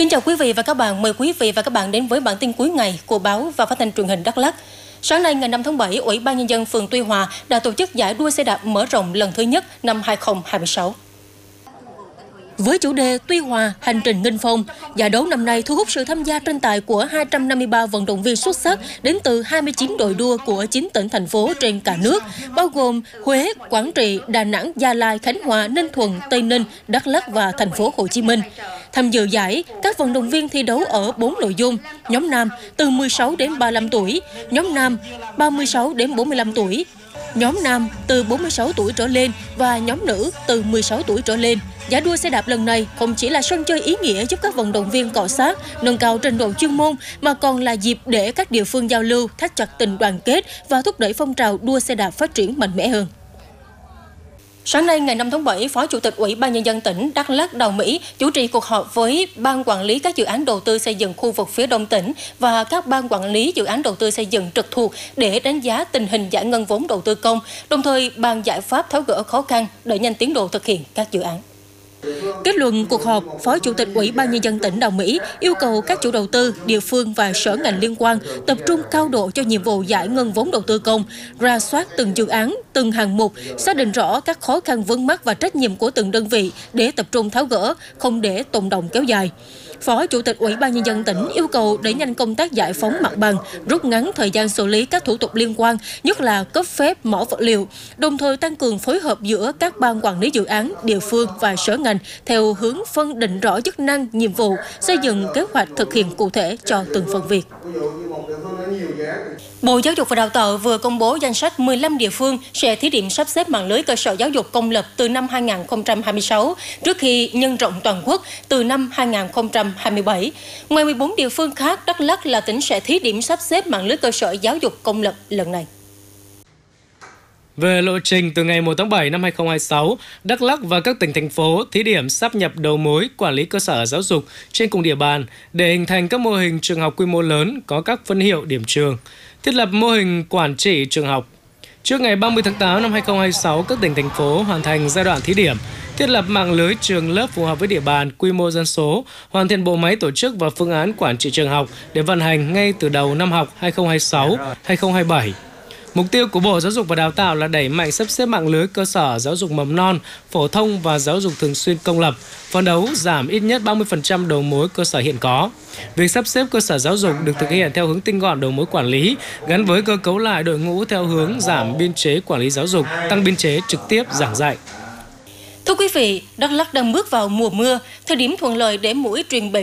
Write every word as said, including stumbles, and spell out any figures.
Kính chào quý vị và các bạn, mời quý vị và các bạn đến với bản tin cuối ngày của báo và phát thanh truyền hình Đắk Lắk. Sáng nay ngày năm tháng bảy, Ủy ban Nhân dân phường Tuy Hòa đã tổ chức giải đua xe đạp mở rộng lần thứ nhất năm hai không hai sáu. Với chủ đề Tuy Hòa, hành trình nghinh phong, giải đấu năm nay thu hút sự tham gia tranh tài của hai trăm năm mươi ba vận động viên xuất sắc đến từ hai mươi chín đội đua của chín tỉnh, thành phố trên cả nước, bao gồm Huế, Quảng Trị, Đà Nẵng, Gia Lai, Khánh Hòa, Ninh Thuận, Tây Ninh, Đắk Lắk và thành phố Hồ Chí Minh. Tham dự giải, các vận động viên thi đấu ở bốn nội dung: nhóm nam từ mười sáu đến ba mươi lăm tuổi, nhóm nam ba mươi sáu đến bốn mươi lăm tuổi, nhóm nam từ bốn mươi sáu tuổi trở lên và nhóm nữ từ mười sáu tuổi trở lên. Giải đua xe đạp lần này không chỉ là sân chơi ý nghĩa giúp các vận động viên cọ xát, nâng cao trình độ chuyên môn, mà còn là dịp để các địa phương giao lưu, thắt chặt tình đoàn kết và thúc đẩy phong trào đua xe đạp phát triển mạnh mẽ hơn. Sáng nay ngày năm tháng bảy, Phó Chủ tịch Ủy ban Nhân dân tỉnh Đắk Lắk Đào Mỹ chủ trì cuộc họp với Ban Quản lý các dự án đầu tư xây dựng khu vực phía Đông tỉnh và các ban quản lý dự án đầu tư xây dựng trực thuộc để đánh giá tình hình giải ngân vốn đầu tư công, đồng thời bàn giải pháp tháo gỡ khó khăn, đẩy nhanh tiến độ thực hiện các dự án. Kết luận cuộc họp, Phó Chủ tịch Ủy ban Nhân dân tỉnh Đào Mỹ yêu cầu các chủ đầu tư, địa phương và sở ngành liên quan tập trung cao độ cho nhiệm vụ giải ngân vốn đầu tư công, rà soát từng dự án, từng hạng mục, xác định rõ các khó khăn vướng mắc và trách nhiệm của từng đơn vị để tập trung tháo gỡ, không để tồn đọng kéo dài. Phó Chủ tịch Ủy ban Nhân dân tỉnh yêu cầu đẩy nhanh công tác giải phóng mặt bằng, rút ngắn thời gian xử lý các thủ tục liên quan, nhất là cấp phép mỏ vật liệu, đồng thời tăng cường phối hợp giữa các ban quản lý dự án, địa phương và sở ngành theo hướng phân định rõ chức năng, nhiệm vụ, xây dựng kế hoạch thực hiện cụ thể cho từng phần việc. Bộ Giáo dục và Đào tạo vừa công bố danh sách mười lăm địa phương sẽ thí điểm sắp xếp mạng lưới cơ sở giáo dục công lập từ năm hai không hai sáu, trước khi nhân rộng toàn quốc từ năm hai không hai bảy. Ngoài mười bốn địa phương khác, Đắk Lắk là tỉnh sẽ thí điểm sắp xếp mạng lưới cơ sở giáo dục công lập lần này. Về lộ trình, từ ngày một tháng bảy năm hai không hai sáu, Đắk Lắk và các tỉnh, thành phố thí điểm sáp nhập đầu mối quản lý cơ sở giáo dục trên cùng địa bàn để hình thành các mô hình trường học quy mô lớn có các phân hiệu điểm trường, thiết lập mô hình quản trị trường học. Trước ngày ba mươi tháng tám năm hai không hai sáu, các tỉnh, thành phố hoàn thành giai đoạn thí điểm, thiết lập mạng lưới trường lớp phù hợp với địa bàn, quy mô dân số, hoàn thiện bộ máy tổ chức và phương án quản trị trường học để vận hành ngay từ đầu năm học hai không hai sáu hai không hai bảy. Mục tiêu của Bộ Giáo dục và Đào tạo là đẩy mạnh sắp xếp mạng lưới cơ sở giáo dục mầm non, phổ thông và giáo dục thường xuyên công lập, phấn đấu giảm ít nhất ba mươi phần trăm đầu mối cơ sở hiện có. Việc sắp xếp cơ sở giáo dục được thực hiện theo hướng tinh gọn đầu mối quản lý, gắn với cơ cấu lại đội ngũ theo hướng giảm biên chế quản lý giáo dục, tăng biên chế trực tiếp giảng dạy. Thưa quý vị, Đắk Lắk đang bước vào mùa mưa, thời điểm thuận lợi để muỗi truyền bệnh